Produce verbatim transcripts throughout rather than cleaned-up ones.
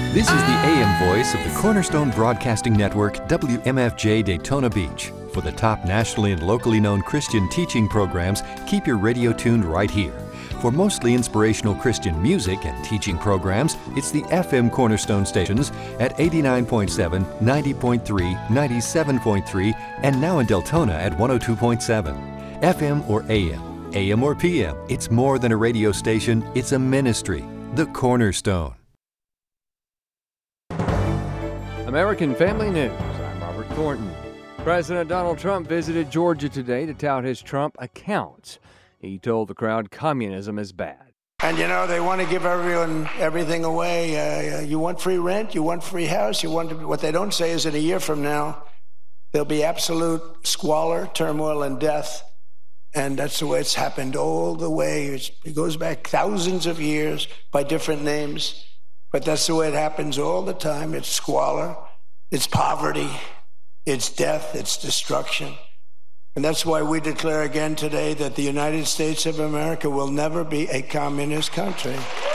This is the A M voice of the Cornerstone Broadcasting Network, W M F J Daytona Beach. For the top nationally and locally known Christian teaching programs, keep your radio tuned right here. For mostly inspirational Christian music and teaching programs, it's the F M Cornerstone stations at eighty-nine point seven, ninety point three, ninety-seven point three, and now in Deltona at one oh two point seven. F M or A M, A M or P M, it's more than a radio station, it's a ministry. The Cornerstone. American Family News, I'm Robert Thornton. President Donald Trump visited Georgia today to tout his Trump accounts. He told the crowd communism is bad. And, you know, they want to give everyone everything away. Uh, you want free rent, you want free house, you want to, what they don't say is that a year from now, there'll be absolute squalor, turmoil, and death. And that's the way it's happened all the way. It's, it goes back thousands of years by different names. But that's the way it happens all the time. It's squalor, it's poverty, it's death, it's destruction. And that's why we declare again today that the United States of America will never be a communist country.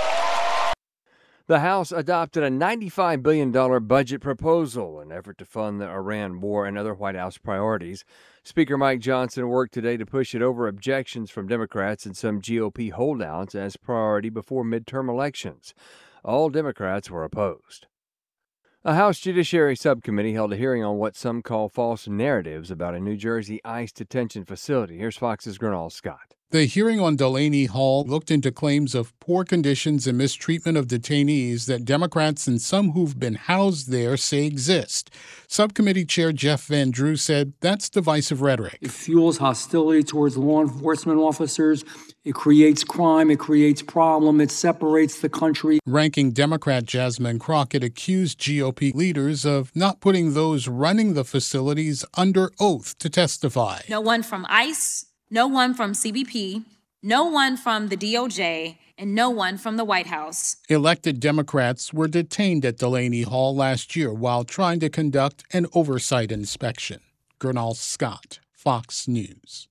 The House adopted a ninety-five billion dollars budget proposal in an effort to fund the Iran war and other White House priorities. Speaker Mike Johnson worked today to push it over objections from Democrats and some G O P holdouts as priority before midterm elections. All Democrats were opposed. A House Judiciary Subcommittee held a hearing on what some call false narratives about a New Jersey ICE detention facility. Here's Fox's Gernal Scott. The hearing on Delaney Hall looked into claims of poor conditions and mistreatment of detainees that Democrats and some who've been housed there say exist. Subcommittee Chair Jeff Van Drew said that's divisive rhetoric. It fuels hostility towards law enforcement officers. It creates crime. It creates problem. It separates the country. Ranking Democrat Jasmine Crockett accused G O P leaders of not putting those running the facilities under oath to testify. No one from ICE, no one from C B P, no one from the D O J, and no one from the White House. Elected Democrats were detained at Delaney Hall last year while trying to conduct an oversight inspection. Gernal Scott, Fox News.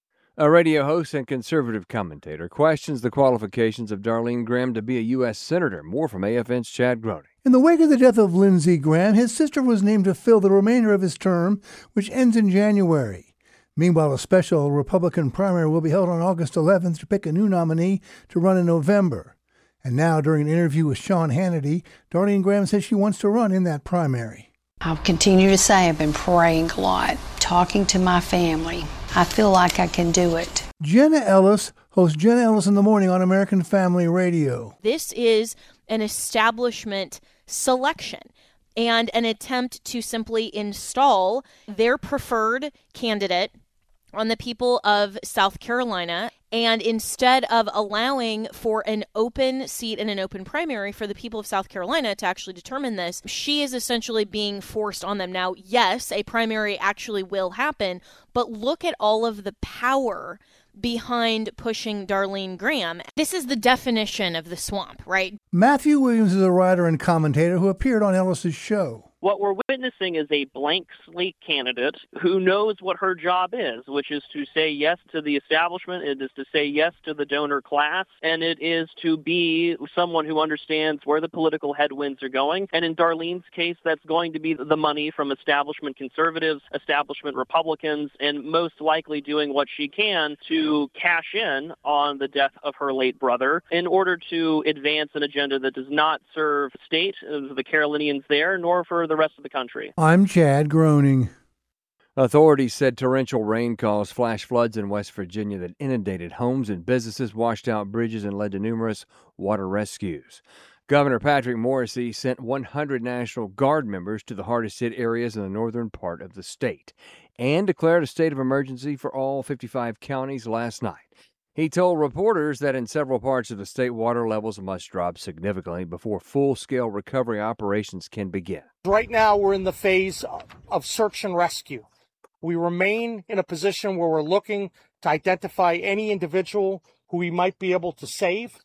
A radio host and conservative commentator questions the qualifications of Darlene Graham to be a U S Senator. More from A F N's Chad Groening. In the wake of the death of Lindsey Graham, his sister was named to fill the remainder of his term, which ends in January. Meanwhile, a special Republican primary will be held on August eleventh to pick a new nominee to run in November. And now, during an interview with Sean Hannity, Darlene Graham says she wants to run in that primary. I'll continue to say I've been praying a lot, talking to my family. I feel like I can do it. Jenna Ellis hosts Jenna Ellis in the Morning on American Family Radio. This is an establishment selection and an attempt to simply install their preferred candidate on the people of South Carolina. And instead of allowing for an open seat and an open primary for the people of South Carolina to actually determine this, she is essentially being forced on them. Now, yes, a primary actually will happen, but look at all of the power behind pushing Darlene Graham. This is the definition of the swamp, right? Matthew Williams is a writer and commentator who appeared on Ellis's show. What we're witnessing is a blank slate candidate who knows what her job is, which is to say yes to the establishment, it is to say yes to the donor class, and it is to be someone who understands where the political headwinds are going. And in Darlene's case, that's going to be the money from establishment conservatives, establishment Republicans, and most likely doing what she can to cash in on the death of her late brother in order to advance an agenda that does not serve the state, the Carolinians there, nor for the the rest of the country. I'm Chad Groening. Authorities said torrential rain caused flash floods in West Virginia that inundated homes and businesses, washed out bridges, and led to numerous water rescues. Governor Patrick Morrisey sent one hundred National Guard members to the hardest hit areas in the northern part of the state and declared a state of emergency for all fifty-five counties last night. He told reporters that in several parts of the state, water levels must drop significantly before full-scale recovery operations can begin. Right now, we're in the phase of search and rescue. We remain in a position where we're looking to identify any individual who we might be able to save.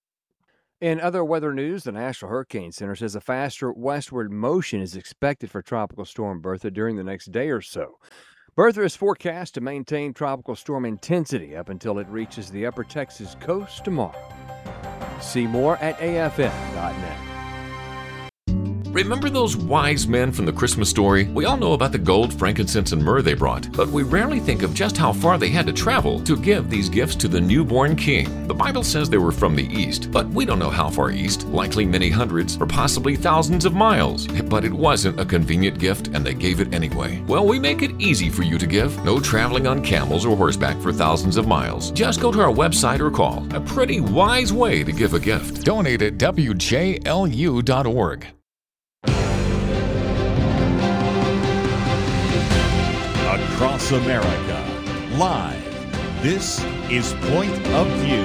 In other weather news, the National Hurricane Center says a faster westward motion is expected for Tropical Storm Bertha during the next day or so. Bertha is forecast to maintain tropical storm intensity up until it reaches the upper Texas coast tomorrow. See more at A F N dot net. Remember those wise men from the Christmas story? We all know about the gold, frankincense, and myrrh they brought, but we rarely think of just how far they had to travel to give these gifts to the newborn king. The Bible says they were from the east, but we don't know how far east, likely many hundreds or possibly thousands of miles. But it wasn't a convenient gift, and they gave it anyway. Well, we make it easy for you to give. No traveling on camels or horseback for thousands of miles. Just go to our website or call. A pretty wise way to give a gift. Donate at W J L U dot org. Across America, live, this is Point of View.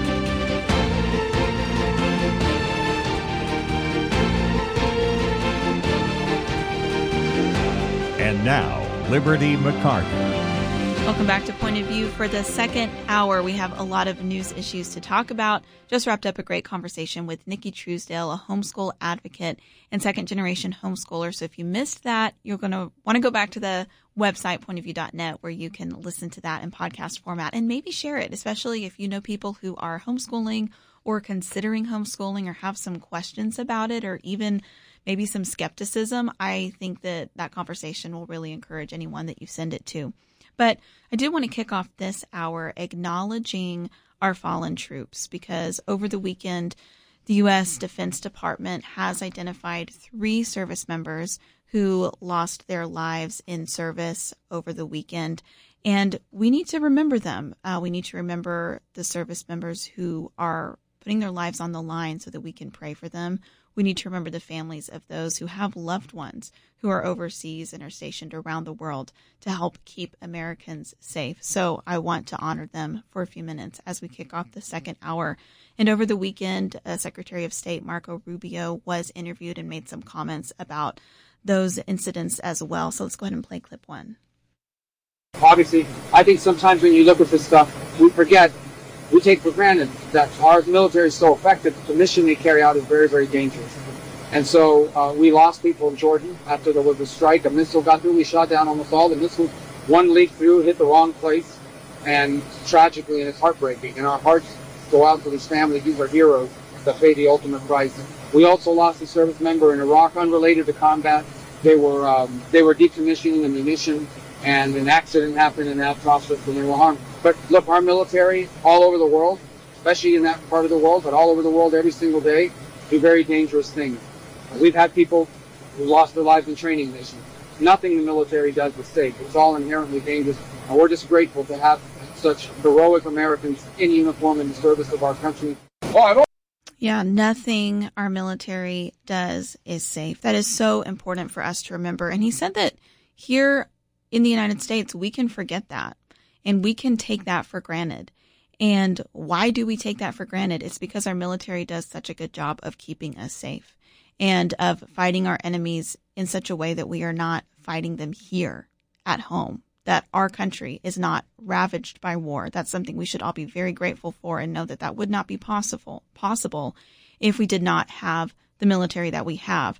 And now, Liberty McCarter. Welcome back to Point of View. For the second hour, we have a lot of news issues to talk about. Just wrapped up a great conversation with Nikki Truesdale, a homeschool advocate and second-generation homeschooler. So if you missed that, you're going to want to go back to the website, point of view dot net, where you can listen to that in podcast format and maybe share it, especially if you know people who are homeschooling or considering homeschooling or have some questions about it or even maybe some skepticism. I think that that conversation will really encourage anyone that you send it to. But I do want to kick off this hour acknowledging our fallen troops, because over the weekend, the U S Defense Department has identified three service members who lost their lives in service over the weekend. And we need to remember them. Uh, we need to remember the service members who are putting their lives on the line so that we can pray for them. We need to remember the families of those who have loved ones who are overseas and are stationed around the world to help keep Americans safe. So I want to honor them for a few minutes as we kick off the second hour. And over the weekend, uh, Secretary of State Marco Rubio was interviewed and made some comments about those incidents as well. So let's go ahead and play clip one. Obviously, I think sometimes when you look at this stuff, we forget, we take for granted that our military is so effective. The mission they carry out is very, very dangerous. And so uh, we lost people in Jordan after there was a strike. A missile got through. We shot down almost all the missiles. One leaked through, hit the wrong place, and tragically, and it's heartbreaking. And our hearts go out to these families. These are heroes that pay the ultimate price. We also lost a service member in Iraq unrelated to combat. They were um, they were decommissioning a munition, and an accident happened in that process, and they were harmed. But look, our military all over the world, especially in that part of the world, but all over the world every single day, do very dangerous things. We've had people who lost their lives in training missions. Nothing the military does is safe. It's all inherently dangerous, and we're just grateful to have such heroic Americans in uniform in the service of our country. Oh, Yeah, nothing our military does is safe. That is so important for us to remember. And he said that here in the United States, we can forget that and we can take that for granted. And why do we take that for granted? It's because our military does such a good job of keeping us safe and of fighting our enemies in such a way that we are not fighting them here at home, that our country is not ravaged by war. That's something we should all be very grateful for and know that that would not be possible possible if we did not have the military that we have.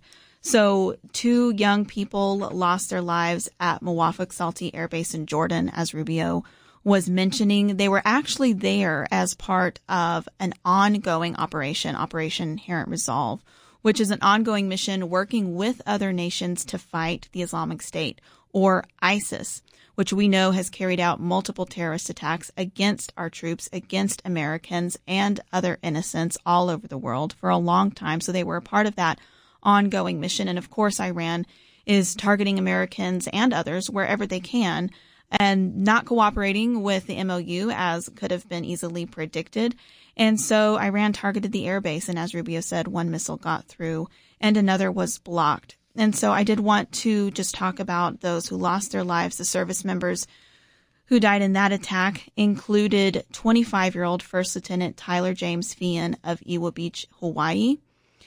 So two young people lost their lives at Muwafaq Salti Air Base in Jordan, as Rubio was mentioning. They were actually there as part of an ongoing operation, Operation Inherent Resolve, which is an ongoing mission working with other nations to fight the Islamic State, or ISIS, which we know has carried out multiple terrorist attacks against our troops, against Americans and other innocents all over the world for a long time. So they were a part of that ongoing mission. And of course, Iran is targeting Americans and others wherever they can and not cooperating with the M O U, as could have been easily predicted. And so Iran targeted the airbase, and as Rubio said, one missile got through and another was blocked. And so I did want to just talk about those who lost their lives. The service members who died in that attack included twenty-five-year-old First Lieutenant Tyler James Feehan of Ewa Beach, Hawaii,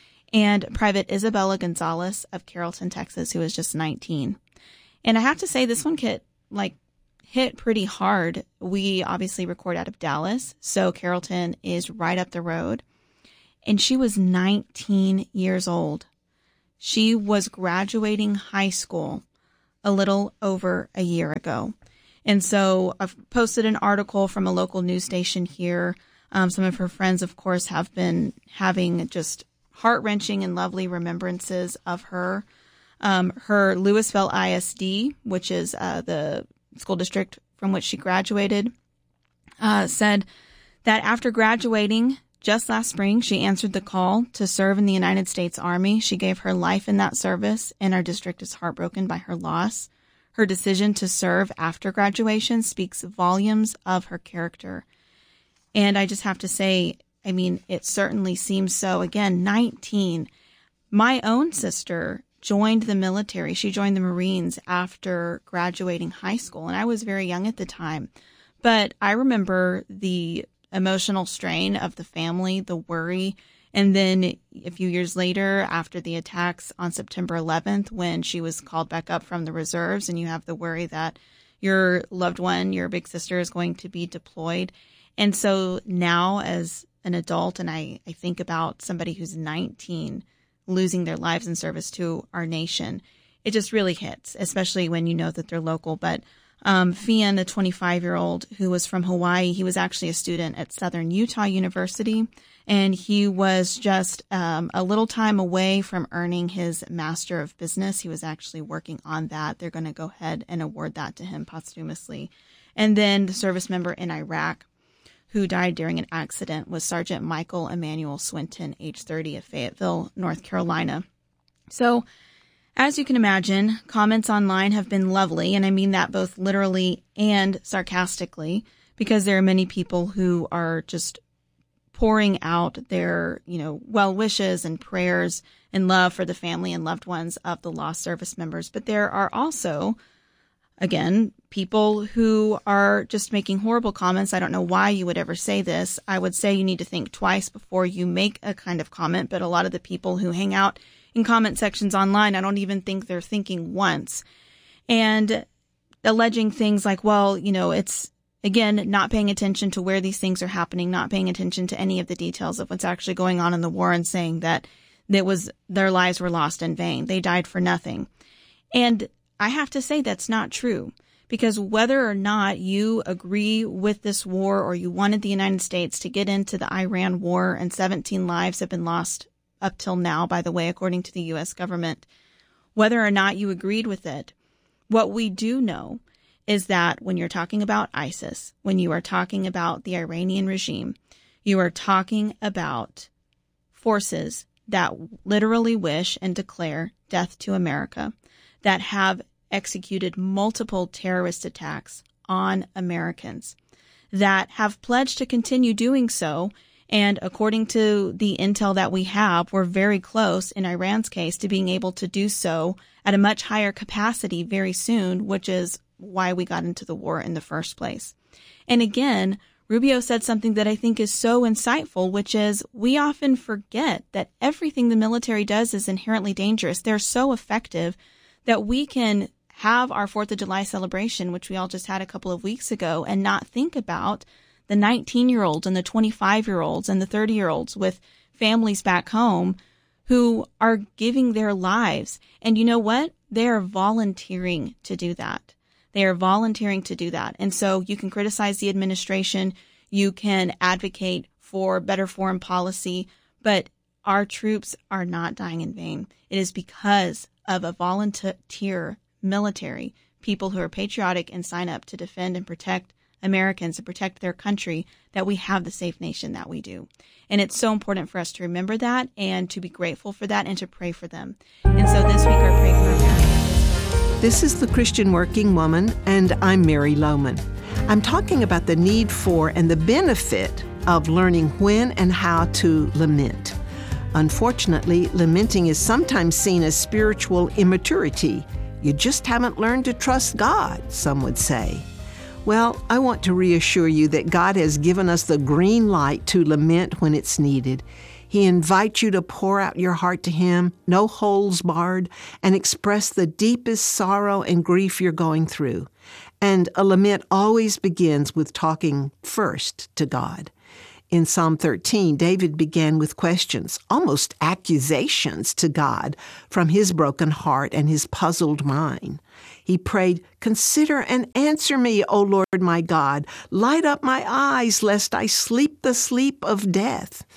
and Private Isabella Gonzalez of Carrollton, Texas, who was just nineteen. And I have to say, this one hit, like, hit pretty hard. We obviously record out of Dallas, so Carrollton is right up the road. And she was nineteen years old. She was graduating high school a little over a year ago. And so I've posted an article from a local news station here. Um, some of her friends, of course, have been having just heart-wrenching and lovely remembrances of her. Um, her Louisville I S D, which is uh, the school district from which she graduated, uh, said that after graduating just last spring, she answered the call to serve in the United States Army. She gave her life in that service, and our district is heartbroken by her loss. Her decision to serve after graduation speaks volumes of her character. And I just have to say, I mean, it certainly seems so. Again, nineteen. My own sister joined the military. She joined the Marines after graduating high school, and I was very young at the time. But I remember the emotional strain of the family, the worry, and then a few years later, after the attacks on September eleventh, when she was called back up from the reserves, and you have the worry that your loved one, your big sister, is going to be deployed. And so now as an adult, and I, I think about somebody who's nineteen losing their lives in service to our nation, it just really hits, especially when you know that they're local. But um, Fian, a twenty-five-year-old who was from Hawaii, he was actually a student at Southern Utah University, and he was just um, a little time away from earning his Master of Business. He was actually working on that. They're going to go ahead and award that to him posthumously. And then the service member in Iraq who died during an accident was Sergeant Michael Emmanuel Swinton, age thirty, of Fayetteville, North Carolina. So, as you can imagine, comments online have been lovely, and I mean that both literally and sarcastically, because there are many people who are just pouring out their, you know, well wishes and prayers and love for the family and loved ones of the lost service members. But there are also, again, people who are just making horrible comments. I don't know why you would ever say this. I would say you need to think twice before you make a kind of comment, but a lot of the people who hang out in comment sections online, I don't even think they're thinking once. And alleging things like, well, you know, it's, again, not paying attention to where these things are happening, not paying attention to any of the details of what's actually going on in the war, and saying that it was their lives were lost in vain. They died for nothing. And I have to say that's not true, because whether or not you agree with this war or you wanted the United States to get into the Iran war, and seventeen lives have been lost up till now, by the way, according to the U S government, whether or not you agreed with it, what we do know is that when you're talking about ISIS, when you are talking about the Iranian regime, you are talking about forces that literally wish and declare death to America, that have executed multiple terrorist attacks on Americans, that have pledged to continue doing so. And according to the intel that we have, we're very close, in Iran's case, to being able to do so at a much higher capacity very soon, which is why we got into the war in the first place. And again, Rubio said something that I think is so insightful, which is we often forget that everything the military does is inherently dangerous. They're so effective that we can have our fourth of July celebration, which we all just had a couple of weeks ago, and not think about the nineteen-year-olds and the twenty-five-year-olds and the thirty-year-olds with families back home who are giving their lives. And you know what? They are volunteering to do that. They are volunteering to do that. And so you can criticize the administration, you can advocate for better foreign policy, but our troops are not dying in vain. It is because of a volunteer military, people who are patriotic and sign up to defend and protect Americans and protect their country, that we have the safe nation that we do. And it's so important for us to remember that and to be grateful for that and to pray for them. And so this week our Pray for America. This is The Christian Working Woman, and I'm Mary Lohman. I'm talking about the need for and the benefit of learning when and how to lament. Unfortunately, lamenting is sometimes seen as spiritual immaturity. You just haven't learned to trust God, some would say. Well, I want to reassure you that God has given us the green light to lament when it's needed. He invites you to pour out your heart to Him, no holds barred, and express the deepest sorrow and grief you're going through. And a lament always begins with talking first to God. In Psalm thirteen, David began with questions, almost accusations to God from his broken heart and his puzzled mind. He prayed, "Consider and answer me, O Lord my God. Light up my eyes, lest I sleep the sleep of death."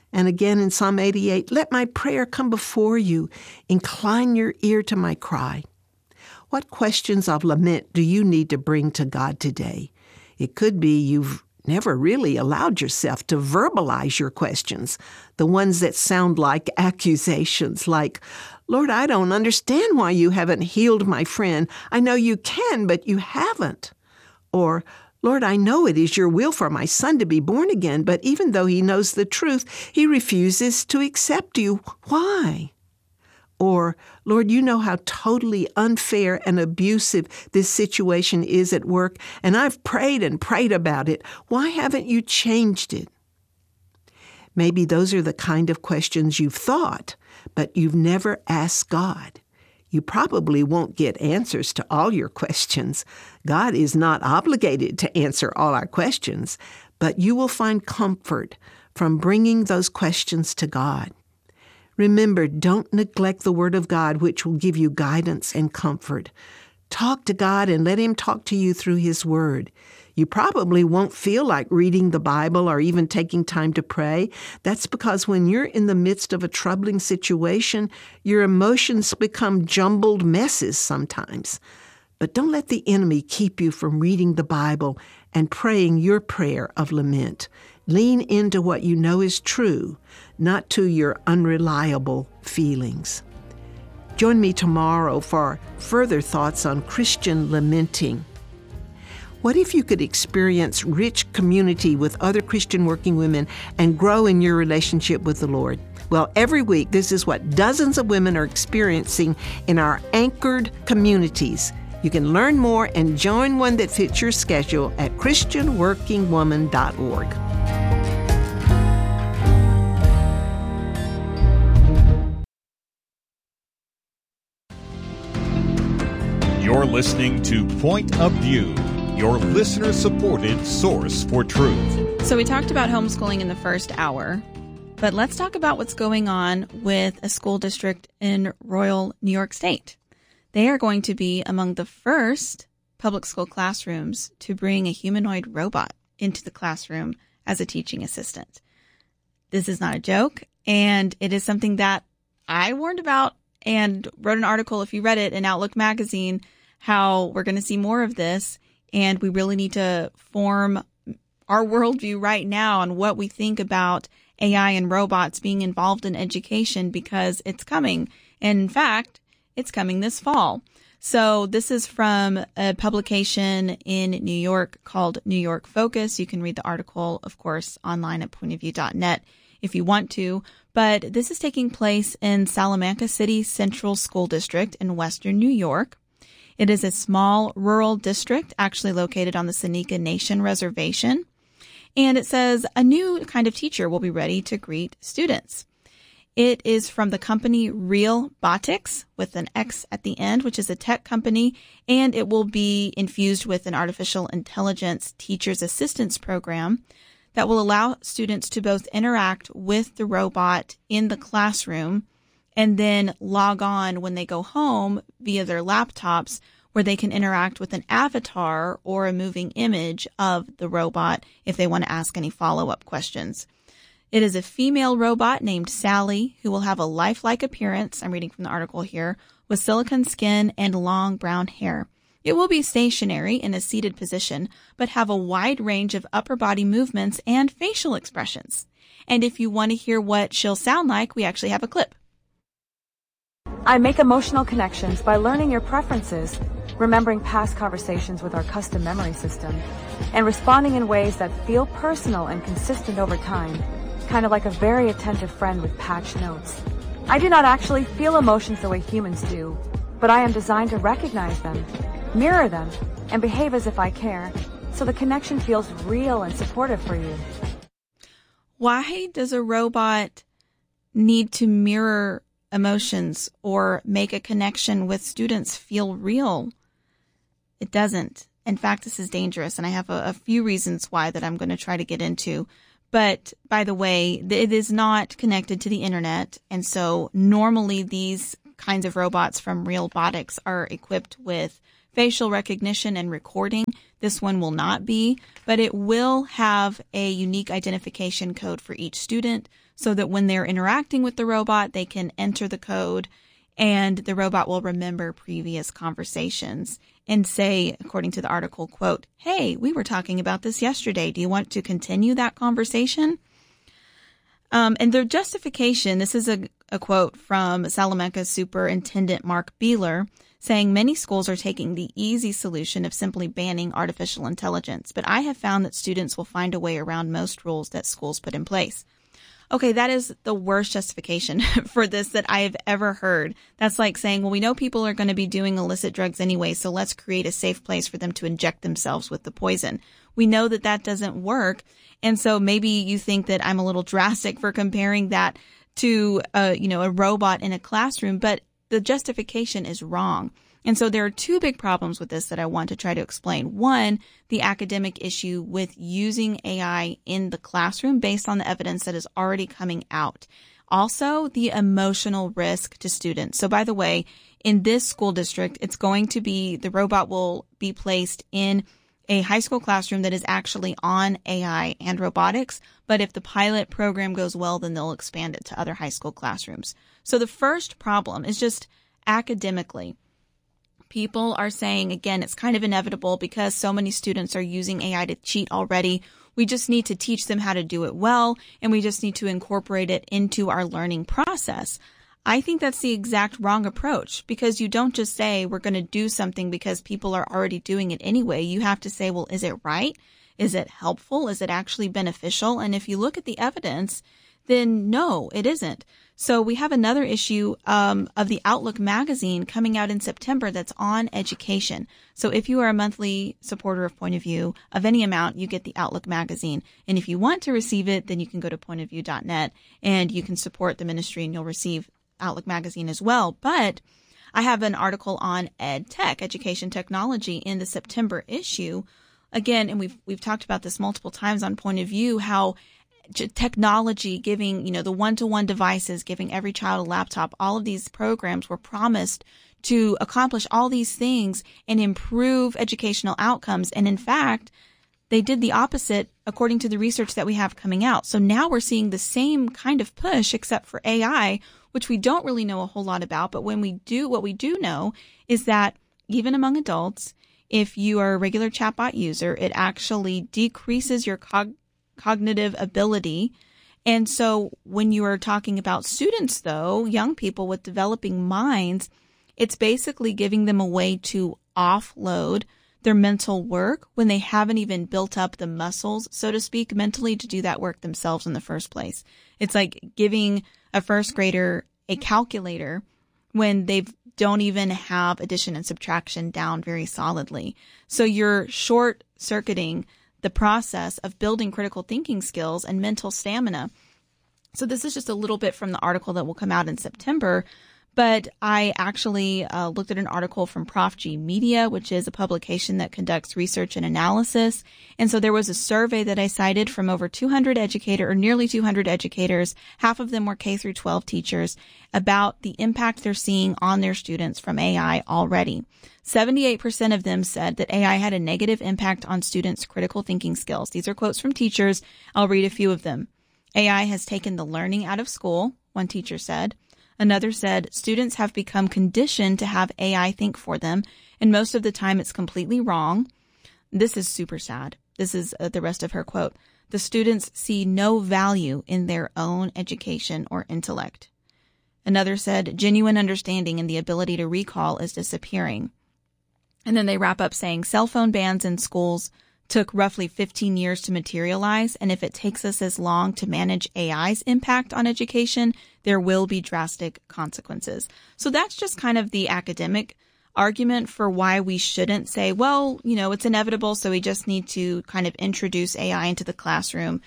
And again in Psalm eighty-eight, let my prayer come before you. Incline your ear to my cry. What questions of lament do you need to bring to God today? It could be you've never really allowed yourself to verbalize your questions, the ones that sound like accusations, like, Lord, I don't understand why you haven't healed my friend. I know you can, but you haven't. Or, Lord, I know it is your will for my son to be born again, but even though he knows the truth, he refuses to accept you. Why? Or, Lord, you know how totally unfair and abusive this situation is at work, and I've prayed and prayed about it. Why haven't you changed it? Maybe those are the kind of questions you've thought, but you've never asked God. You probably won't get answers to all your questions. God is not obligated to answer all our questions, but you will find comfort from bringing those questions to God. Remember, don't neglect the Word of God, which will give you guidance and comfort. Talk to God and let Him talk to you through His Word. You probably won't feel like reading the Bible or even taking time to pray. That's because when you're in the midst of a troubling situation, your emotions become jumbled messes sometimes. But don't let the enemy keep you from reading the Bible and praying your prayer of lament. Lean into what you know is true, not to your unreliable feelings. Join me tomorrow for further thoughts on Christian lamenting. What if you could experience rich community with other Christian working women and grow in your relationship with the Lord? Well, every week, this is what dozens of women are experiencing in our anchored communities. You can learn more and join one that fits your schedule at christian working woman dot org. You're listening to Point of View, your listener-supported source for truth. So we talked about homeschooling in the first hour, but let's talk about what's going on with a school district in Royal New York State. They are going to be among the first public school classrooms to bring a humanoid robot into the classroom as a teaching assistant. This is not a joke, and it is something that I warned about and wrote an article, if you read it, in Outlook magazine, how we're going to see more of this, and we really need to form our worldview right now on what we think about A I and robots being involved in education, because it's coming. And in fact, it's coming this fall. So this is from a publication in New York called New York Focus. You can read the article, of course, online at point of view dot net if you want to. But this is taking place in Salamanca City Central School District in Western New York. It is a small rural district actually located on the Seneca Nation Reservation. And it says a new kind of teacher will be ready to greet students. It is from the company Realbotix with an X at the end, which is a tech company, and it will be infused with an artificial intelligence teacher's assistance program that will allow students to both interact with the robot in the classroom and then log on when they go home via their laptops, where they can interact with an avatar or a moving image of the robot if they want to ask any follow-up questions. It is a female robot named Sally who will have a lifelike appearance, I'm reading from the article here, with silicone skin and long brown hair. It will be stationary in a seated position, but have a wide range of upper body movements and facial expressions. And if you want to hear what she'll sound like, we actually have a clip. I make emotional connections by learning your preferences, remembering past conversations with our custom memory system, and responding in ways that feel personal and consistent over time, kind of like a very attentive friend with patched notes. I do not actually feel emotions the way humans do, but I am designed to recognize them, mirror them, and behave as if I care, so the connection feels real and supportive for you. Why does a robot need to mirror emotions or make a connection with students feel real? It doesn't. In fact, this is dangerous, and I have a, a few reasons why that I'm going to try to get into. But by the way, it is not connected to the internet, and so normally these kinds of robots from Realbotix are equipped with facial recognition and recording. This one will not be, but it will have a unique identification code for each student. so that when they're interacting with the robot, they can enter the code and the robot will remember previous conversations and say, according to the article, quote, "Hey, we were talking about this yesterday. Do you want to continue that conversation?" Um, and the justification, this is a, a quote from Salamanca Superintendent Mark Beeler, saying many schools are taking the easy solution of simply banning artificial intelligence, but I have found that students will find a way around most rules that schools put in place. Okay, that is the worst justification for this that I have ever heard. That's like saying, well, we know people are going to be doing illicit drugs anyway, so let's create a safe place for them to inject themselves with the poison. We know that that doesn't work. And so maybe you think that I'm a little drastic for comparing that to, uh, you know, a robot in a classroom, but the justification is wrong. And so there are two big problems with this that I want to try to explain. One, the academic issue with using A I in the classroom based on the evidence that is already coming out. Also, the emotional risk to students. So by the way, in this school district, it's going to be, the robot will be placed in a high school classroom that is actually on A I and robotics. But if the pilot program goes well, then they'll expand it to other high school classrooms. So the first problem is just academically. People are saying, again, it's kind of inevitable because so many students are using A I to cheat already. We just need to teach them how to do it well, and we just need to incorporate it into our learning process. I think that's the exact wrong approach, because you don't just say we're going to do something because people are already doing it anyway. You have to say, well, is it right? Is it helpful? Is it actually beneficial? And if you look at the evidence, then no, it isn't. So we have another issue um, of the Outlook magazine coming out in September that's on education. So if you are a monthly supporter of Point of View of any amount, you get the Outlook magazine. And if you want to receive it, then you can go to point of view dot net and you can support the ministry and you'll receive Outlook magazine as well. But I have an article on Ed Tech, education technology, in the September issue. Again, and we've we've talked about this multiple times on Point of View, how technology, giving, you know, the one-to-one devices, giving every child a laptop, all of these programs were promised to accomplish all these things and improve educational outcomes. And in fact, they did the opposite according to the research that we have coming out. So now we're seeing the same kind of push except for A I, which we don't really know a whole lot about. But when we do, what we do know is that even among adults, if you are a regular chatbot user, it actually decreases your cog cognitive ability. And so when you are talking about students, though, young people with developing minds, it's basically giving them a way to offload their mental work when they haven't even built up the muscles, so to speak, mentally to do that work themselves in the first place. It's like giving a first grader a calculator when they don't even have addition and subtraction down very solidly. So you're short-circuiting the process of building critical thinking skills and mental stamina. So this is just a little bit from the article that will come out in September. But I actually uh, looked at an article from Prof G Media, which is a publication that conducts research and analysis. And so there was a survey that I cited from over two hundred educators, or nearly two hundred educators, half of them were K through twelve teachers, about the impact they're seeing on their students from A I already. seventy-eight percent of them said that A I had a negative impact on students' critical thinking skills. These are quotes from teachers. I'll read a few of them. A I has taken the learning out of school, one teacher said. Another said, students have become conditioned to have A I think for them, and most of the time it's completely wrong. This is super sad. This is uh, the rest of her quote. The students see no value in their own education or intellect. Another said, genuine understanding and the ability to recall is disappearing. And then they wrap up saying, cell phone bans in schools took roughly fifteen years to materialize, and if it takes us as long to manage A I's impact on education, there will be drastic consequences. So that's just kind of the academic argument for why we shouldn't say, well, you know, it's inevitable, so we just need to kind of introduce A I into the classroom.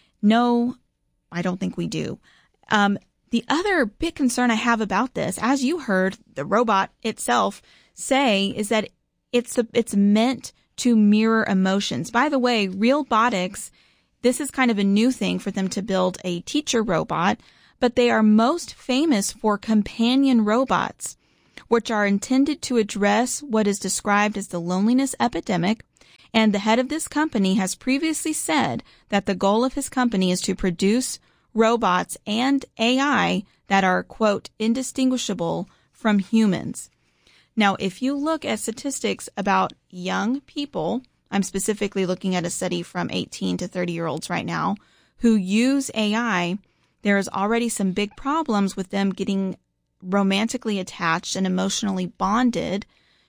No, I don't think we do. Um, the other big concern I have about this, as you heard the robot itself say, is that it's a, it's meant to mirror emotions. By the way, Realbotix, this is kind of a new thing for them to build a teacher robot, but they are most famous for companion robots, which are intended to address what is described as the loneliness epidemic. And the head of this company has previously said that the goal of his company is to produce robots, and A I that are, quote, indistinguishable from humans. Now, if you look at statistics about young people, I'm specifically looking at a study from eighteen to thirty-year-olds right now, who use A I, there is already some big problems with them getting romantically attached and emotionally bonded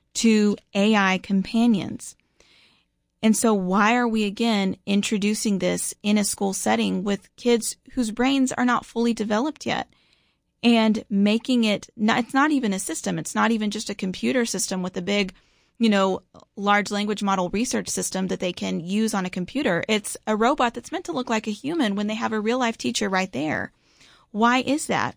to A I companions. And so why are we, again, introducing this in a school setting with kids whose brains are not fully developed yet, and making it, not, it's not even a system. It's not even just a computer system with a big, you know, large language model research system that they can use on a computer. It's a robot that's meant to look like a human when they have a real life teacher right there. Why is that?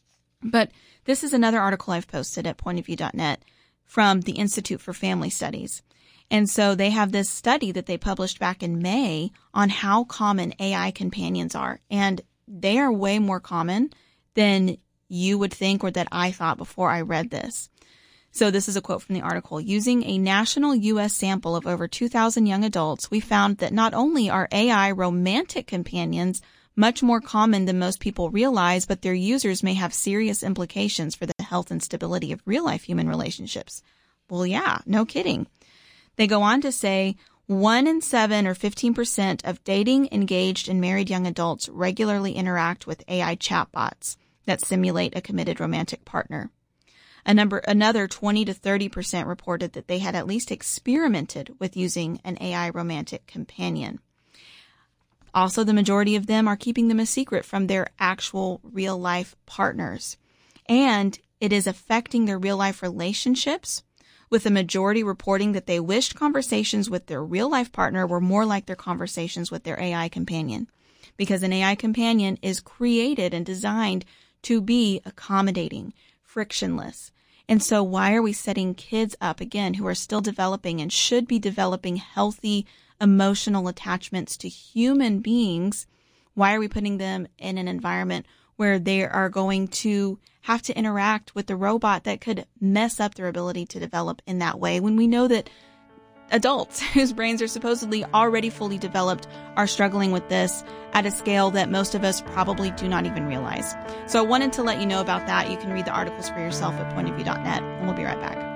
But this is another article I've posted at point of view dot net from the Institute for Family Studies. And so they have this study that they published back in May on how common A I companions are. And they are way more common than you would think or that I thought before I read this. So this is a quote from the article. Using a national U S sample of over two thousand young adults, we found that not only are A I romantic companions much more common than most people realize, but their users may have serious implications for the health and stability of real-life human relationships. Well, yeah, no kidding. They go on to say one in seven or fifteen percent of dating, engaged, and married young adults regularly interact with A I chatbots that simulate a committed romantic partner. A number, another twenty to thirty percent reported that they had at least experimented with using an A I romantic companion. Also, the majority of them are keeping them a secret from their actual real-life partners. And it is affecting their real-life relationships, with the majority reporting that they wished conversations with their real-life partner were more like their conversations with their A I companion. Because an A I companion is created and designed to be accommodating, frictionless. And so why are we setting kids up, again, who are still developing and should be developing healthy emotional attachments to human beings? Why are we putting them in an environment where they are going to have to interact with the robot that could mess up their ability to develop in that way, when we know that adults whose brains are supposedly already fully developed are struggling with this at a scale that most of us probably do not even realize? So I wanted to let you know about that. You can read the articles for yourself at point of view dot net, and we'll be right back.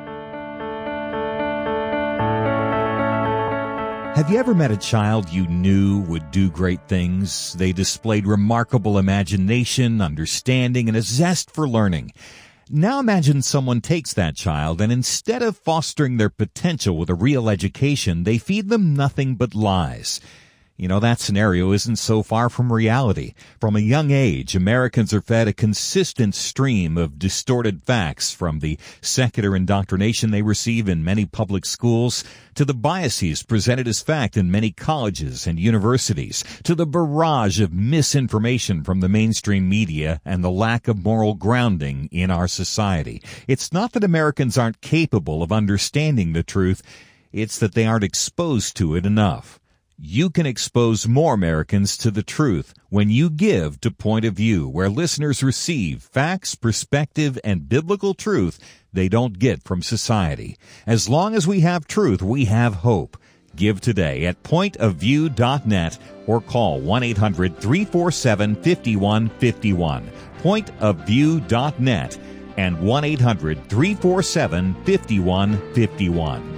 Have you ever met a child you knew would do great things? They displayed remarkable imagination, understanding, and a zest for learning. Now imagine someone takes that child and instead of fostering their potential with a real education, they feed them nothing but lies. You know, that scenario isn't so far from reality. From a young age, Americans are fed a consistent stream of distorted facts, from the secular indoctrination they receive in many public schools, to the biases presented as fact in many colleges and universities, to the barrage of misinformation from the mainstream media and the lack of moral grounding in our society. It's not that Americans aren't capable of understanding the truth, it's that they aren't exposed to it enough. You can expose more Americans to the truth when you give to Point of View, where listeners receive facts, perspective, and biblical truth they don't get from society. As long as we have truth, we have hope. Give today at point of view dot net or call one eight hundred three four seven five one five one. point of view dot net and one eight hundred three four seven five one five one.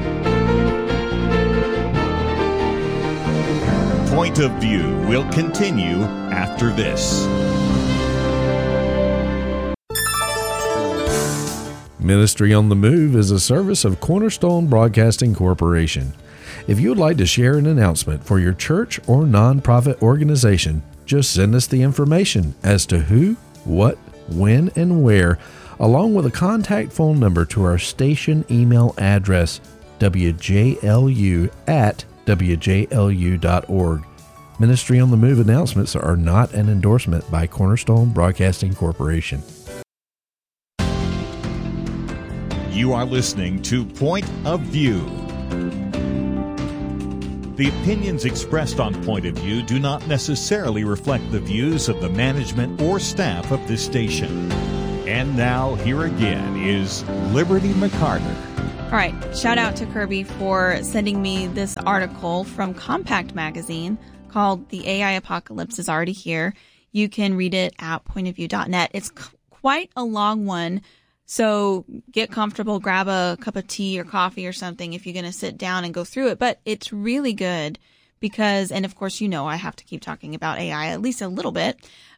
Point of View will continue after this. Ministry on the Move is a service of Cornerstone Broadcasting Corporation. If you would like to share an announcement for your church or nonprofit organization, just send us the information as to who, what, when, and where, along with a contact phone number to our station email address, w j l u at w j l u dot org. Ministry on the Move announcements are not an endorsement by Cornerstone Broadcasting Corporation. You are listening to Point of View. The opinions expressed on Point of View do not necessarily reflect the views of the management or staff of this station. And now, here again is Liberty McCarter. All right, shout out to Kirby for sending me this article from Compact Magazine called The A I Apocalypse is Already Here. You can read it at point of view dot net. It's c- quite a long one, so get comfortable, grab a cup of tea or coffee or something if you're going to sit down and go through it. But it's really good because, and of course, you know, I have to keep talking about A I at least a little bit,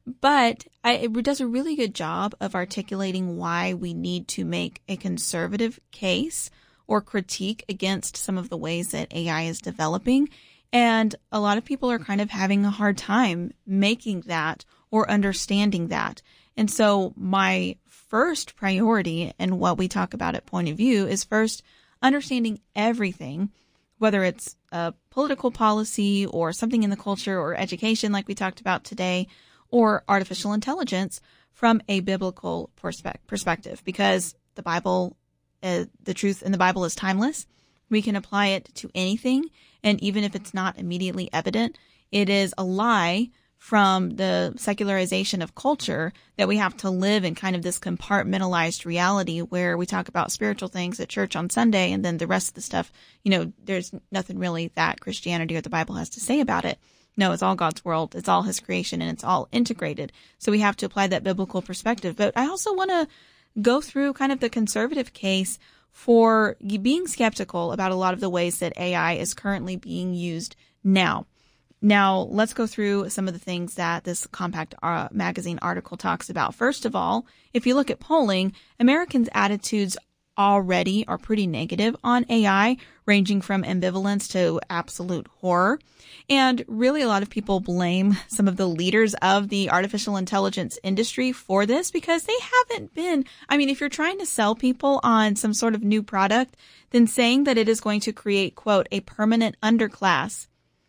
but I, it does a really good job of articulating why we need to make a conservative case or critique against some of the ways that A I is developing. And a lot of people are kind of having a hard time making that or understanding that. And so my first priority and what we talk about at Point of View is first understanding everything, whether it's a political policy or something in the culture or education like we talked about today, or artificial intelligence from a biblical perspe- perspective, because the Bible, uh, the truth in the Bible is timeless. We can apply it to anything. And even if it's not immediately evident, it is a lie from the secularization of culture that we have to live in kind of this compartmentalized reality where we talk about spiritual things at church on Sunday and then the rest of the stuff, you know, there's nothing really that Christianity or the Bible has to say about it. No, it's all God's world. It's all his creation and it's all integrated. So we have to apply that biblical perspective. But I also want to go through kind of the conservative case for being skeptical about a lot of the ways that A I is currently being used now. Now, let's go through some of the things that this Compact uh, magazine article talks about. First of all, if you look at polling, Americans' attitudes already are pretty negative on A I, ranging from ambivalence to absolute horror. And really, a lot of people blame some of the leaders of the artificial intelligence industry for this because they haven't been. I mean, if you're trying to sell people on some sort of new product, then saying that it is going to create, quote, a permanent underclass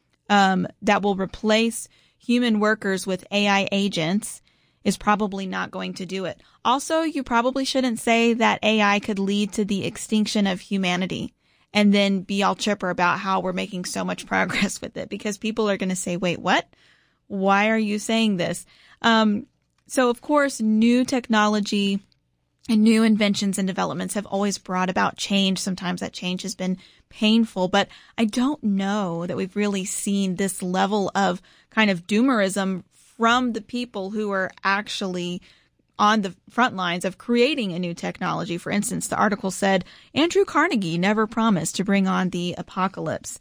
um, that will replace human workers with A I agents is probably not going to do it. Also, you probably shouldn't say that A I could lead to the extinction of humanity and then be all chipper about how we're making so much progress with it, because people are going to say, wait, what? Why are you saying this? Um, so, of course, new technology and new inventions and developments have always brought about change. Sometimes that change has been painful, but I don't know that we've really seen this level of kind of doomerism from the people who are actually on the front lines of creating a new technology. For instance, the article said Andrew Carnegie never promised to bring on the apocalypse.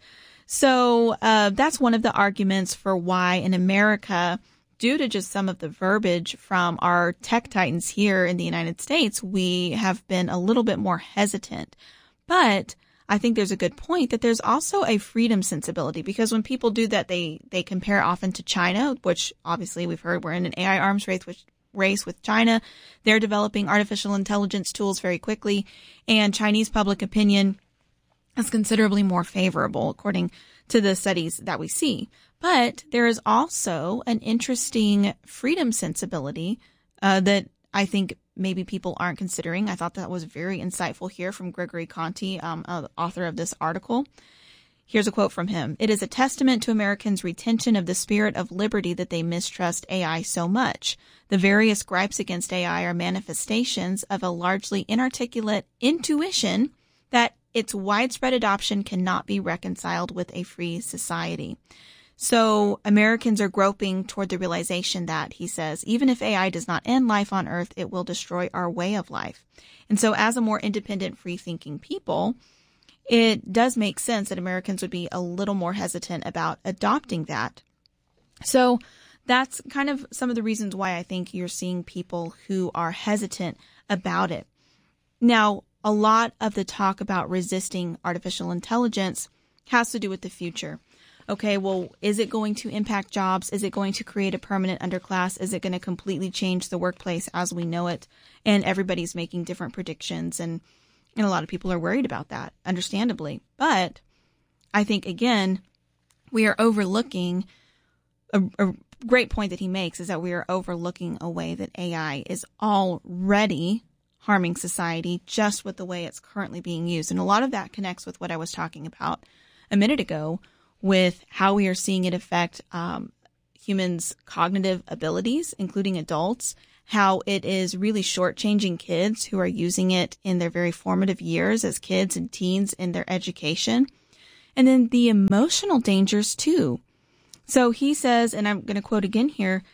So uh, that's one of the arguments for why in America, due to just some of the verbiage from our tech titans here in the United States, we have been a little bit more hesitant. But I think there's a good point that there's also a freedom sensibility, because when people do that, they, they compare often to China, which obviously we've heard we're in an A I arms race, which race with China. They're developing artificial intelligence tools very quickly, and Chinese public opinion is considerably more favorable according to the studies that we see. But there is also an interesting freedom sensibility uh, that I think maybe people aren't considering. I thought that was very insightful here from Gregory Conti, um, uh, author of this article. Here's a quote from him. "It is a testament to Americans' retention of the spirit of liberty that they mistrust A I so much. The various gripes against A I are manifestations of a largely inarticulate intuition that its widespread adoption cannot be reconciled with a free society." So Americans are groping toward the realization that, he says, even if A I does not end life on Earth, it will destroy our way of life. And so as a more independent, free-thinking people, it does make sense that Americans would be a little more hesitant about adopting that. So that's kind of some of the reasons why I think you're seeing people who are hesitant about it. Now, a lot of the talk about resisting artificial intelligence has to do with the future. Okay, well, is it going to impact jobs? Is it going to create a permanent underclass? Is it going to completely change the workplace as we know it? And everybody's making different predictions, and And a lot of people are worried about that, understandably. But I think, again, we are overlooking a, a great point that he makes is that we are overlooking a way that A I is already harming society just with the way it's currently being used. And a lot of that connects with what I was talking about a minute ago with how we are seeing it affect um, humans' cognitive abilities, including adults, how it is really shortchanging kids who are using it in their very formative years as kids and teens in their education. And then the emotional dangers too. So he says, and I'm going to quote again here,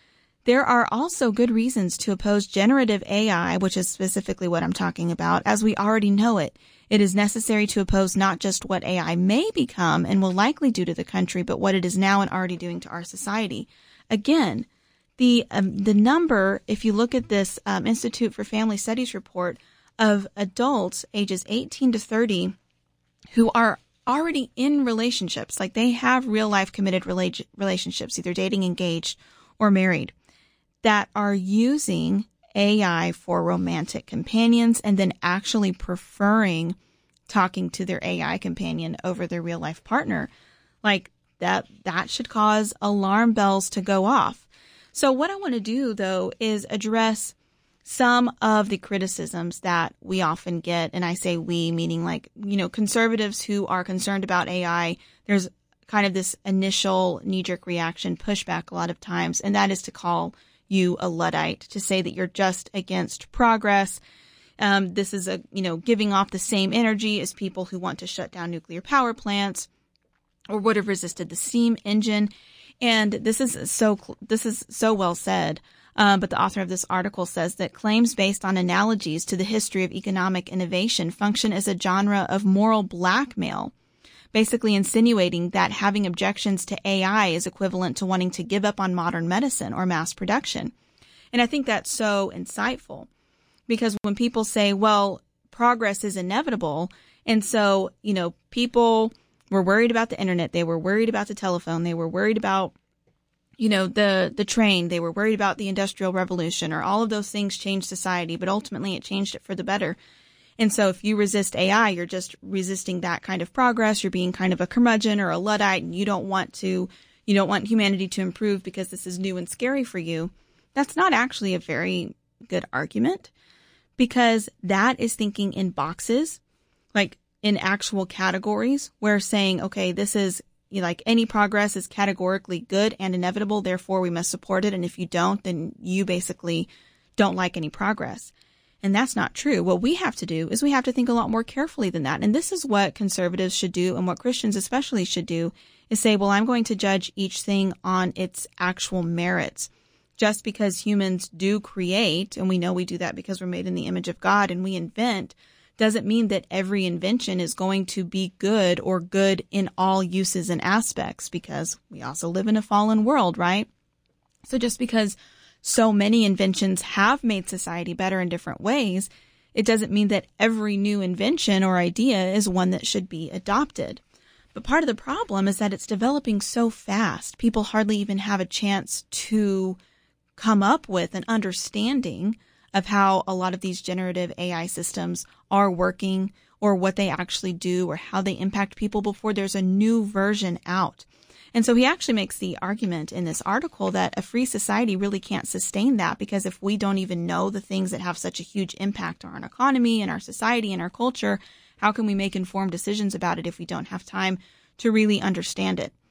There are also good reasons to oppose generative A I, which is specifically what I'm talking about, as we already know it. It is necessary to oppose not just what A I may become and will likely do to the country, but what it is now and already doing to our society. Again, the um, the number, if you look at this um, Institute for Family Studies report, of adults ages eighteen to thirty who are already in relationships, like they have real life committed rela- relationships, either dating, engaged, or married, that are using A I for romantic companions and then actually preferring talking to their A I companion over their real life partner. Like that, that should cause alarm bells to go off. So what I want to do, though, is address some of the criticisms that we often get. And I say we, meaning like, you know, conservatives who are concerned about A I. There's kind of this initial knee-jerk reaction pushback a lot of times, and that is to call you a Luddite, to say that you're just against progress. Um, this is a, you know, giving off the same energy as people who want to shut down nuclear power plants or would have resisted the steam engine. And this is so, this is so well said. Um, but the author of this article says that claims based on analogies to the history of economic innovation function as a genre of moral blackmail, basically insinuating that having objections to A I is equivalent to wanting to give up on modern medicine or mass production. And I think that's so insightful, because when people say, well, progress is inevitable, and so, you know, people were worried about the internet, they were worried about the telephone, they were worried about, you know, the, the train, they were worried about the Industrial Revolution, or all of those things changed society, but ultimately it changed it for the better. And so if you resist A I, you're just resisting that kind of progress. You're being kind of a curmudgeon or a Luddite, and you don't want to, you don't want humanity to improve because this is new and scary for you. That's not actually a very good argument, because that is thinking in boxes, like in actual categories, where saying, okay, this is, you know, like any progress is categorically good and inevitable, therefore we must support it. And if you don't, then you basically don't like any progress. And that's not true. What we have to do is we have to think a lot more carefully than that. And this is what conservatives should do, and what Christians especially should do, is say, well, I'm going to judge each thing on its actual merits. Just because humans do create, and we know we do that because we're made in the image of God and we invent, doesn't mean that every invention is going to be good or good in all uses and aspects, because we also live in a fallen world, right? So just because so many inventions have made society better in different ways, it doesn't mean that every new invention or idea is one that should be adopted. But part of the problem is that it's developing so fast, people hardly even have a chance to come up with an understanding of how a lot of these generative A I systems are working, or what they actually do, or how they impact people before there's a new version out. And so he actually makes the argument in this article that a free society really can't sustain that, because if we don't even know the things that have such a huge impact on our economy and our society and our culture, how can we make informed decisions about it if we don't have time to really understand it?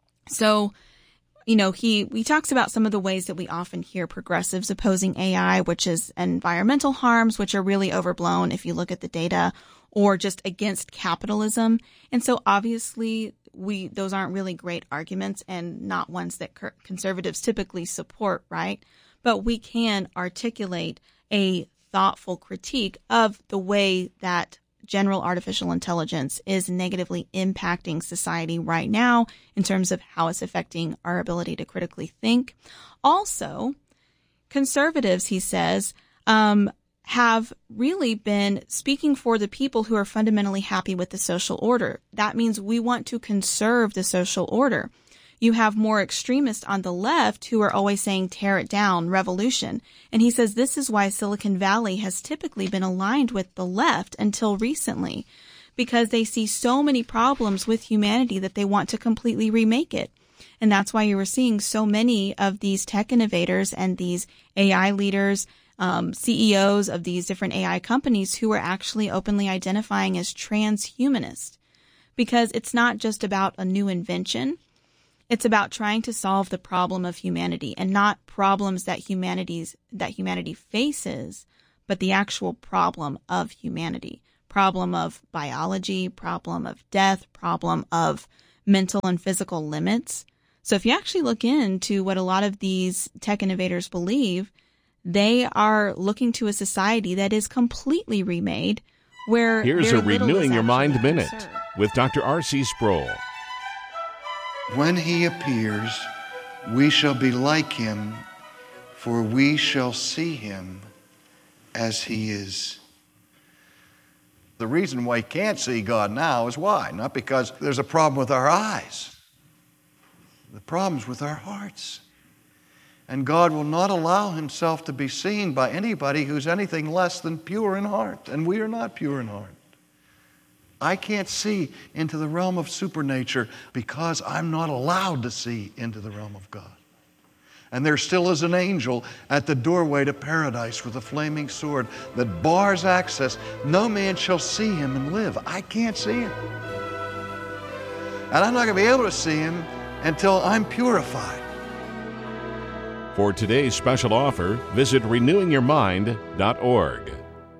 So, you know, he, he talks about some of the ways that we often hear progressives opposing A I, which is environmental harms, which are really overblown if you look at the data, or just against capitalism. And so obviously we, those aren't really great arguments, and not ones that conservatives typically support, right? But we can articulate a thoughtful critique of the way that general artificial intelligence is negatively impacting society right now in terms of how it's affecting our ability to critically think. Also, conservatives, he says, um, have really been speaking for the people who are fundamentally happy with the social order. That means we want to conserve the social order. You have more extremists on the left who are always saying, tear it down, revolution. And he says this is why Silicon Valley has typically been aligned with the left until recently, because they see so many problems with humanity that they want to completely remake it. And that's why you were seeing so many of these tech innovators and these A I leaders, um, C E Os of these different A I companies who are actually openly identifying as transhumanist, because it's not just about a new invention. It's about trying to solve the problem of humanity, and not problems that humanity's that humanity faces, but the actual problem of humanity, problem of biology, problem of death, problem of mental and physical limits. So if you actually look into what a lot of these tech innovators believe, they are looking to a society that is completely remade, where here's a Renewing Your Mind Minute with Doctor R C Sproul. When he appears, we shall be like him, for we shall see him as he is. The reason why you can't see God now is why? Not because there's a problem with our eyes. The problem's with our hearts. And God will not allow himself to be seen by anybody who's anything less than pure in heart. And we are not pure in heart. I can't see into the realm of supernature because I'm not allowed to see into the realm of God. And there still is an angel at the doorway to paradise with a flaming sword that bars access. No man shall see him and live. I can't see him. And I'm not going to be able to see him until I'm purified. For today's special offer, visit renewing your mind dot org.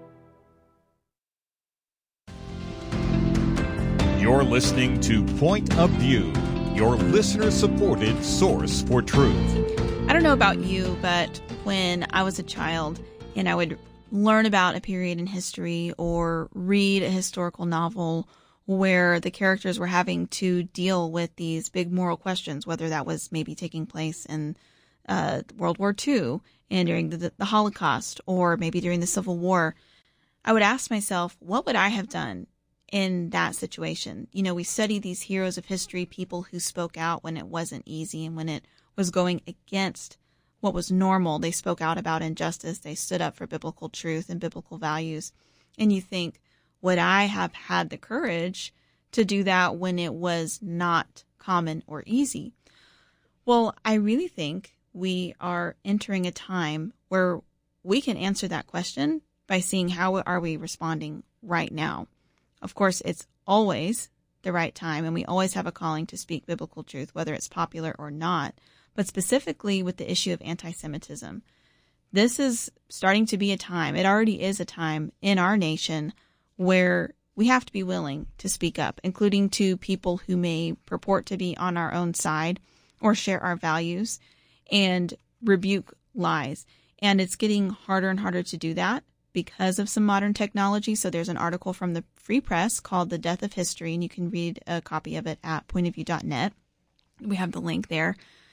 You're listening to Point of View, your listener-supported source for truth. I don't know about you, but when I was a child and I would learn about a period in history or read a historical novel where the characters were having to deal with these big moral questions, whether that was maybe taking place in uh, World War Two and during the, the Holocaust or maybe during the Civil War, I would ask myself, what would I have done in that situation? You know, we study these heroes of history, people who spoke out when it wasn't easy and when it was going against what was normal. They spoke out about injustice. They stood up for biblical truth and biblical values. And you think, would I have had the courage to do that when it was not common or easy? Well, I really think we are entering a time where we can answer that question by seeing how are we responding right now. Of course, it's always the right time, and we always have a calling to speak biblical truth, whether it's popular or not. But specifically with the issue of anti-Semitism, this is starting to be a time, it already is a time in our nation where we have to be willing to speak up, including to people who may purport to be on our own side or share our values and rebuke lies. And it's getting harder and harder to do that because of some modern technology. So there's an article from the Free Press called The Death of History, and you can read a copy of it at point of view dot net. We have the link there.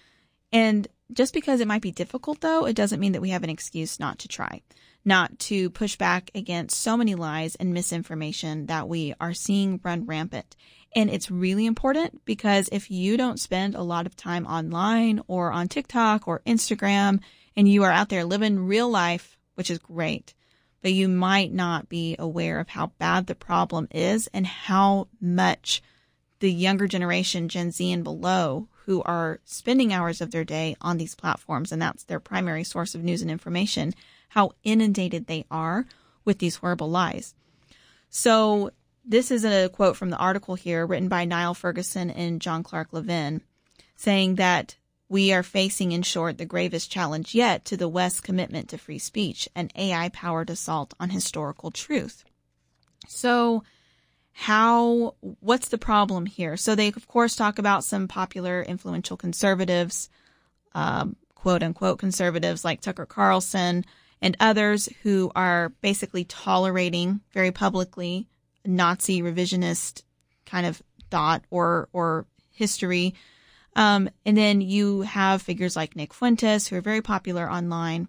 And just because it might be difficult, though, it doesn't mean that we have an excuse not to try, not to push back against so many lies and misinformation that we are seeing run rampant. And it's really important because if you don't spend a lot of time online or on TikTok or Instagram and you are out there living real life, which is great, but you might not be aware of how bad the problem is and how much the younger generation, Gen Z and below, who are spending hours of their day on these platforms, and that's their primary source of news and information, how inundated they are with these horrible lies. So this is a quote from the article here written by Niall Ferguson and John Clark Levin, saying that we are facing, in short, the gravest challenge yet to the West's commitment to free speech, an A I-powered assault on historical truth. So how, what's the problem here? So they, of course, talk about some popular influential conservatives, um, quote unquote conservatives like Tucker Carlson and others who are basically tolerating very publicly Nazi revisionist kind of thought or, or history. Um, and then you have figures like Nick Fuentes, who are very popular online.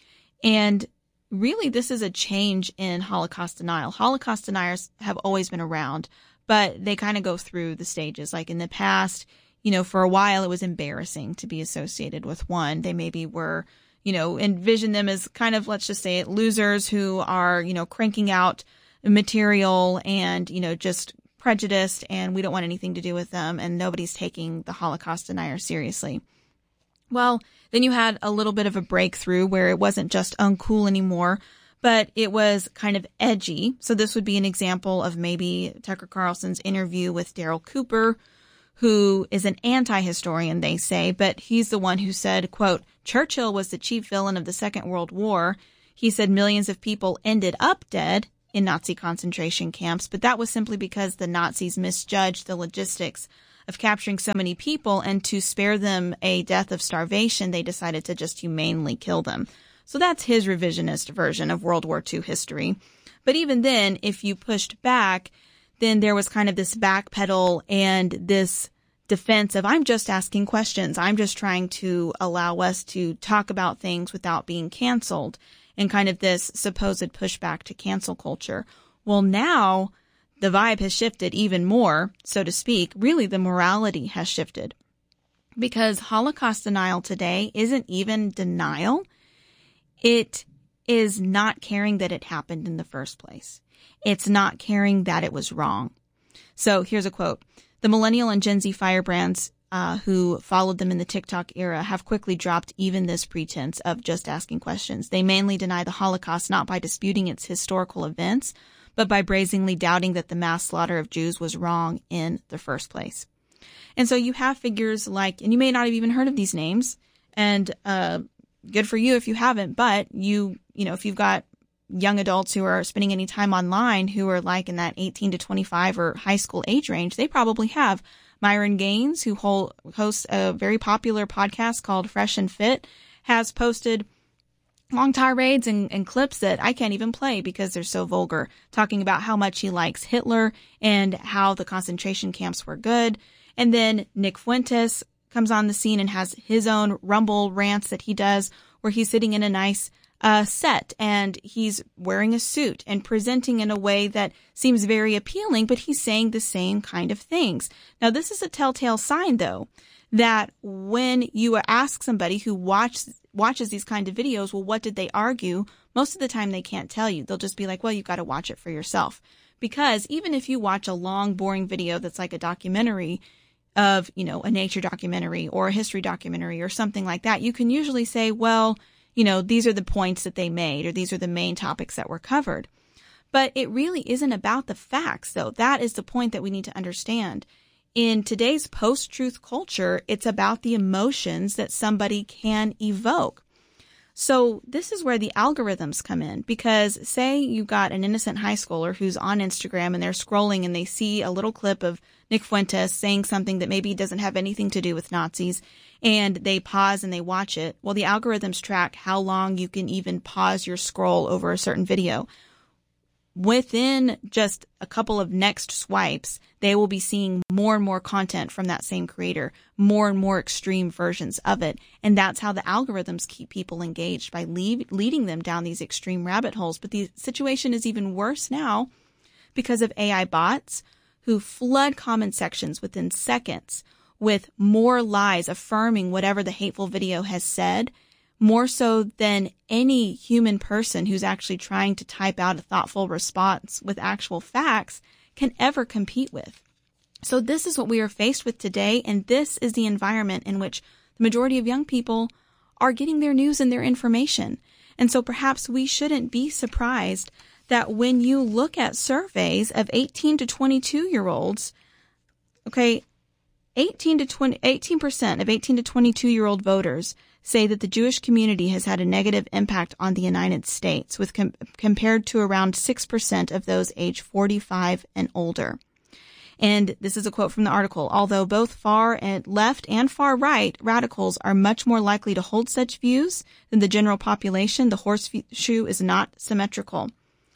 And really, this is a change in Holocaust denial. Holocaust deniers have always been around, but they kind of go through the stages. Like in the past, you know, for a while it was embarrassing to be associated with one. They maybe were, you know, envision them as kind of, let's just say it, losers who are, you know, cranking out material and, you know, just prejudiced, and we don't want anything to do with them, and nobody's taking the Holocaust denier seriously. Well, then you had a little bit of a breakthrough where it wasn't just uncool anymore, but it was kind of edgy. So this would be an example of maybe Tucker Carlson's interview with Daryl Cooper, who is an anti-historian, they say, but he's the one who said, quote, Churchill was the chief villain of the Second World War. He said millions of people ended up dead in Nazi concentration camps, but that was simply because the Nazis misjudged the logistics of capturing so many people, and to spare them a death of starvation, they decided to just humanely kill them. So that's his revisionist version of World War Two history. But even then, if you pushed back, then there was kind of this backpedal and this defense of, I'm just asking questions. I'm just trying to allow us to talk about things without being canceled, and kind of this supposed pushback to cancel culture. Well, now the vibe has shifted even more, so to speak. Really, the morality has shifted, because Holocaust denial today isn't even denial. It is not caring that it happened in the first place. It's not caring that it was wrong. So here's a quote. The millennial and Gen Z firebrands uh, who followed them in the TikTok era have quickly dropped even this pretense of just asking questions. They mainly deny the Holocaust not by disputing its historical events, but by brazenly doubting that the mass slaughter of Jews was wrong in the first place. And so you have figures like, and you may not have even heard of these names, and uh, good for you if you haven't, but you, you know, if you've got young adults who are spending any time online who are like in that eighteen to twenty-five or high school age range, they probably have. Myron Gaines, who hold, hosts a very popular podcast called Fresh and Fit, has posted long tirades and, and clips that I can't even play because they're so vulgar, talking about how much he likes Hitler and how the concentration camps were good. And then Nick Fuentes comes on the scene and has his own Rumble rants that he does, where he's sitting in a nice uh, set and he's wearing a suit and presenting in a way that seems very appealing, but he's saying the same kind of things. Now, this is a telltale sign, though, that when you ask somebody who watch, watches these kind of videos, well, what did they argue? Most of the time they can't tell you. They'll just be like, well, you've got to watch it for yourself. Because even if you watch a long, boring video that's like a documentary of, you know, a nature documentary or a history documentary or something like that, you can usually say, well, you know, these are the points that they made, or these are the main topics that were covered. But it really isn't about the facts, though. That is the point that we need to understand. In today's post-truth culture, it's about the emotions that somebody can evoke. So this is where the algorithms come in, because say you got an innocent high schooler who's on Instagram and they're scrolling and they see a little clip of Nick Fuentes saying something that maybe doesn't have anything to do with Nazis, and they pause and they watch it. Well, the algorithms track how long you can even pause your scroll over a certain video. Within just a couple of next swipes, they will be seeing more and more content from that same creator, more and more extreme versions of it. And that's how the algorithms keep people engaged, by lead, leading them down these extreme rabbit holes. But the situation is even worse now because of A I bots who flood comment sections within seconds with more lies affirming whatever the hateful video has said, more so than any human person who's actually trying to type out a thoughtful response with actual facts can ever compete with. So this is what we are faced with today, and this is the environment in which the majority of young people are getting their news and their information. And so perhaps we shouldn't be surprised that when you look at surveys of eighteen to twenty-two year olds, okay, eighteen to twenty, eighteen percent of eighteen to twenty-two year old voters say that the Jewish community has had a negative impact on the United States, with com- compared to around six percent of those age forty-five and older. And this is a quote from the article. Although both far and left and far right radicals are much more likely to hold such views than the general population, the horseshoe is not symmetrical.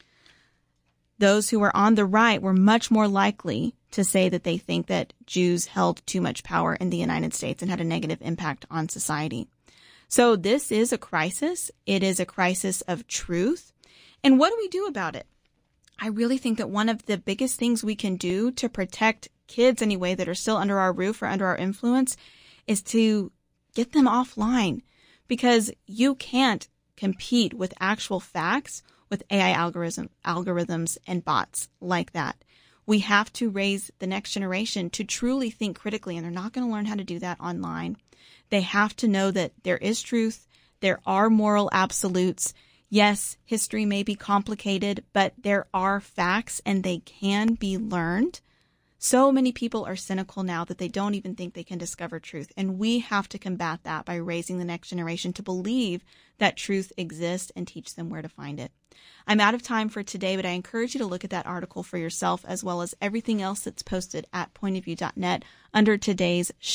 Those who are on the right were much more likely to say that they think that Jews held too much power in the United States and had a negative impact on society. So this is a crisis. It is a crisis of truth. And what do we do about it? I really think that one of the biggest things we can do to protect kids anyway that are still under our roof or under our influence is to get them offline, because you can't compete with actual facts with A I algorithm, algorithms and bots like that. We have to raise the next generation to truly think critically, and they're not going to learn how to do that online. They have to know that there is truth, there are moral absolutes. Yes, history may be complicated, but there are facts and they can be learned. So many people are cynical now that they don't even think they can discover truth. And we have to combat that by raising the next generation to believe that truth exists and teach them where to find it. I'm out of time for today, but I encourage you to look at that article for yourself, as well as everything else that's posted at point of view dot net under today's